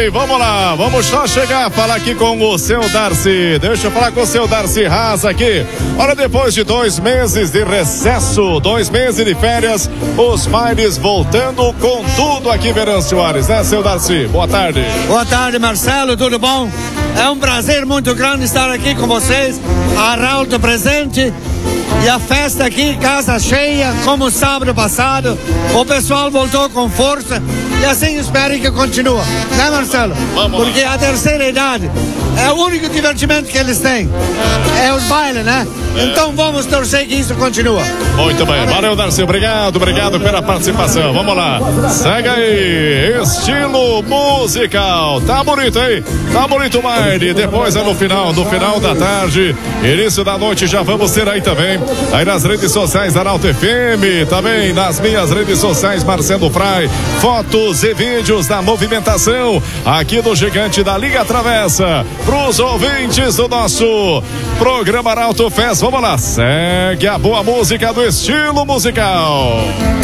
bem, vamos lá, vamos só chegar, falar aqui com o seu Darcy. Deixa eu falar com o seu Darcy Haas aqui. Olha, depois de 2 meses de recesso, 2 meses de férias, os bailes voltando com tudo aqui em Venâncio Aires, né, seu Darcy? Boa tarde. Boa tarde, Marcelo, tudo bom? É um prazer muito grande estar aqui com vocês, a Arauto presente. E a festa aqui, casa cheia, como sábado passado. O pessoal voltou com força e assim espero que continue, né, Marcelo? Vamos Porque a terceira idade é o único divertimento que eles têm. É os bailes, né? Então vamos torcer que isso continue. Muito bem, valeu, Darcy, obrigado pela participação. Vamos lá, segue aí, estilo musical. Tá bonito, hein? Tá bonito o baile. Depois é no final da tarde, início da noite, já vamos ter aí também, aí nas redes sociais Arauto FM, também nas minhas redes sociais Marcelo Frai, fotos e vídeos da movimentação aqui do Gigante da Liga Travessa, pros ouvintes do nosso programa Arauto Fest. Vamos lá, segue a boa música do estilo musical.